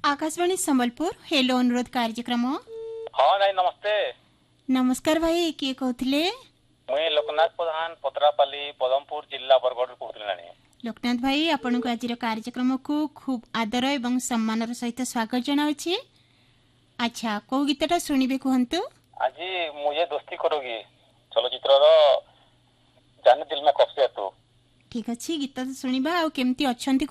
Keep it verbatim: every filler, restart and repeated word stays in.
Akashvani Sambalpur hello अनुरोध कार्यक्रम। हाँ नाई नमस्ते। नमस्कार भाई, किए कहथिले? मुई लोकनाथ प्रधान पत्रापाली पदमपुर जिला बरगढ़ कहथिले। लोकनाथ भाई, आपन को आज कार्यक्रम को खूब आदर एवं सम्मान सहित स्वागत जनाउछि। अच्छा, को गीतटा सुनिबे कहंतु? आज मुझे दोस्ती करोगी चलचित्र रो जाने दिल में कब से तू। ठीक अछि, गीत सुनिबा। आ केमती अछंती